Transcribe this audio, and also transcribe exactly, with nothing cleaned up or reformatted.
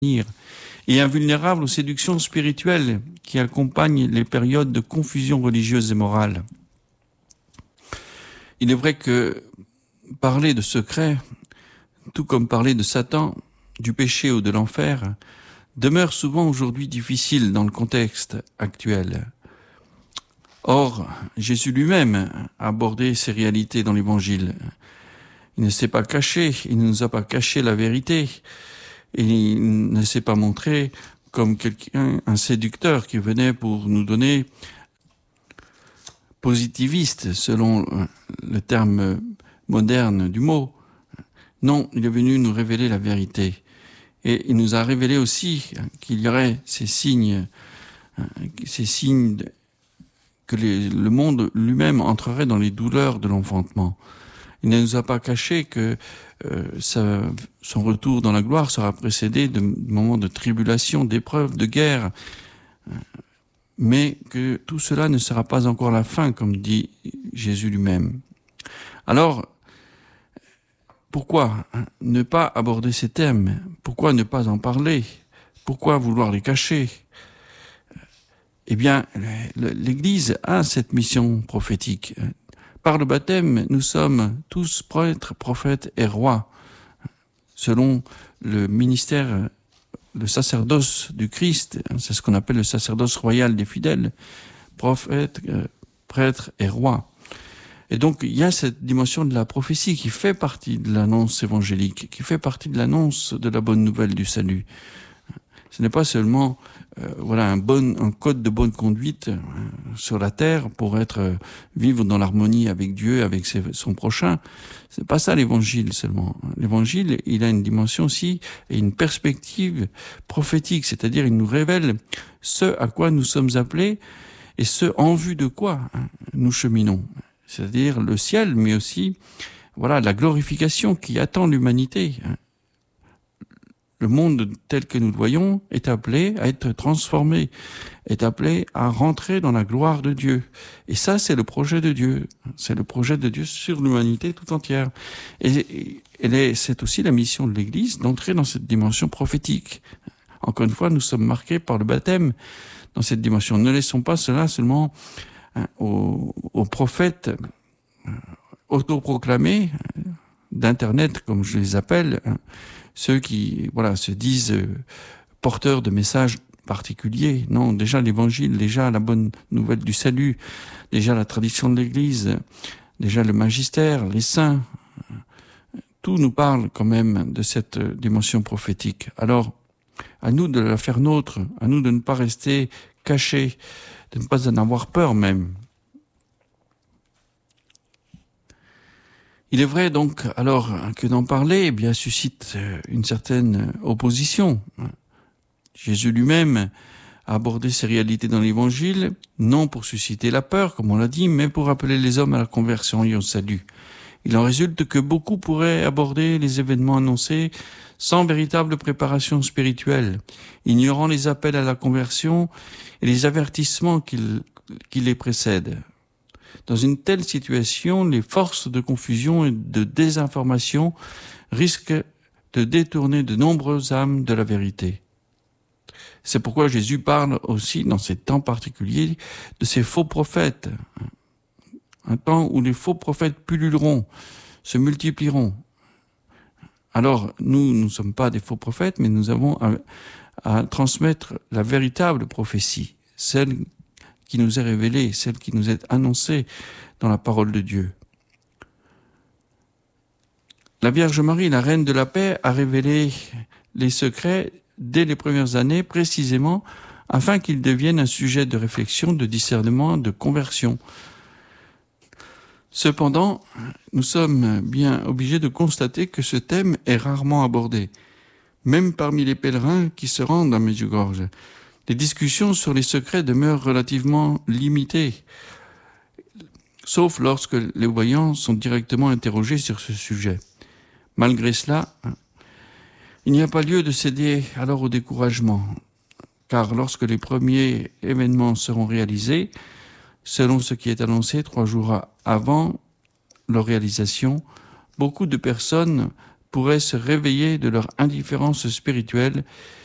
et invulnérable aux séductions spirituelles qui accompagnent les périodes de confusion religieuse et morale. Il est vrai que parler de secret, tout comme parler de Satan, du péché ou de l'enfer, demeure souvent aujourd'hui difficile dans le contexte actuel. Or, Jésus lui-même a abordé ces réalités dans l'Évangile. Il ne s'est pas caché, il ne nous a pas caché la vérité, et il ne s'est pas montré comme quelqu'un, un séducteur qui venait pour nous donner positiviste, selon le terme moderne du mot. Non, il est venu nous révéler la vérité. Et il nous a révélé aussi qu'il y aurait ces signes, ces signes que les, le monde lui-même entrerait dans les douleurs de l'enfantement. Il ne nous a pas caché que euh, sa, son retour dans la gloire sera précédé de moments de tribulation, d'épreuves, de guerre, mais que tout cela ne sera pas encore la fin, comme dit Jésus lui-même. Alors, pourquoi ne pas aborder ces thèmes? Pourquoi ne pas en parler? Pourquoi vouloir les cacher? Eh bien, l'Église a cette mission prophétique. Par le baptême, nous sommes tous prêtres, prophètes et rois, selon le ministère, le sacerdoce du Christ. C'est ce qu'on appelle le sacerdoce royal des fidèles, prophètes, prêtres et rois. Et donc, il y a cette dimension de la prophétie qui fait partie de l'annonce évangélique, qui fait partie de l'annonce de la bonne nouvelle du salut. Ce n'est pas seulement euh, voilà un bon un code de bonne conduite euh, sur la terre pour être euh, vivre dans l'harmonie avec Dieu, avec ses, son prochain. C'est pas ça l'évangile seulement. L'évangile, il a une dimension aussi et une perspective prophétique, c'est-à-dire il nous révèle ce à quoi nous sommes appelés et ce en vue de quoi hein, nous cheminons. C'est-à-dire le ciel, mais aussi voilà la glorification qui attend l'humanité. Hein. Le monde tel que nous le voyons est appelé à être transformé, est appelé à rentrer dans la gloire de Dieu. Et ça, c'est le projet de Dieu. C'est le projet de Dieu sur l'humanité tout entière. Et, et c'est aussi la mission de l'Église d'entrer dans cette dimension prophétique. Encore une fois, nous sommes marqués par le baptême dans cette dimension. Ne laissons pas cela seulement hein, aux, aux prophètes euh, autoproclamés d'Internet, comme je les appelle, hein, ceux qui voilà se disent euh, porteurs de messages particuliers. Non, déjà l'évangile, déjà la bonne nouvelle du salut, déjà la tradition de l'Église, déjà le magistère, les saints, tout nous parle quand même de cette dimension prophétique. Alors, à nous de la faire nôtre, à nous de ne pas rester cachés, de ne pas en avoir peur même. Il est vrai donc alors que d'en parler eh bien suscite une certaine opposition. Jésus lui-même a abordé ces réalités dans l'Évangile, non pour susciter la peur, comme on l'a dit, mais pour appeler les hommes à la conversion et au salut. Il en résulte que beaucoup pourraient aborder les événements annoncés sans véritable préparation spirituelle, ignorant les appels à la conversion et les avertissements qui, qui les précèdent. Dans une telle situation, les forces de confusion et de désinformation risquent de détourner de nombreuses âmes de la vérité. C'est pourquoi Jésus parle aussi, dans ces temps particuliers, de ces faux prophètes. Un temps où les faux prophètes pulluleront, se multiplieront. Alors, nous, nous ne sommes pas des faux prophètes, mais nous avons à, à transmettre la véritable prophétie, celle qui nous est révélée, celle qui nous est annoncée dans la parole de Dieu. La Vierge Marie, la Reine de la Paix, a révélé les secrets dès les premières années, précisément afin qu'ils deviennent un sujet de réflexion, de discernement, de conversion. Cependant, nous sommes bien obligés de constater que ce thème est rarement abordé, même parmi les pèlerins qui se rendent à Medjugorje. Les discussions sur les secrets demeurent relativement limitées, sauf lorsque les voyants sont directement interrogés sur ce sujet. Malgré cela, il n'y a pas lieu de céder alors au découragement, car lorsque les premiers événements seront réalisés, selon ce qui est annoncé trois jours avant leur réalisation, beaucoup de personnes pourraient se réveiller de leur indifférence spirituelle